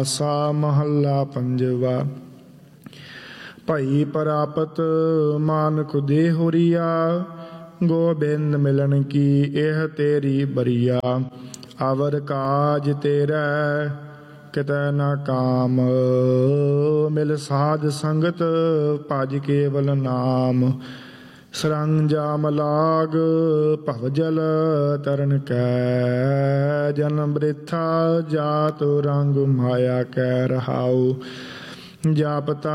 ਸਾ ਮਹੱਲਾ ਪੰਜਵਾ। ਭਈ ਪ੍ਰਾਪਤ ਮਾਨੁਖ ਦੇਹੁਰੀਆ, ਗੋਬਿੰਦ ਮਿਲਣ ਕੀ ਇਹ ਤੇਰੀ ਬਰੀਆ। ਅਵਰ ਕਾਜ ਤੇਰਾ ਕਿਤੈ ਨਾ ਕਾਮ, ਮਿਲ ਸਾਧ ਸੰਗਤ ਭਜ ਕੇਵਲ ਨਾਮ। ਸਰੰਜਾਮ ਲਾਗ ਭਵਜਲ ਤਰਨ ਕੈ, ਜਨਮ ਬ੍ਰਿਥਾ ਜਾਤੁ ਰੰਗ ਮਾਇਆ ਕੈ ਰਹਾਉ। ਜਾਪਤਾ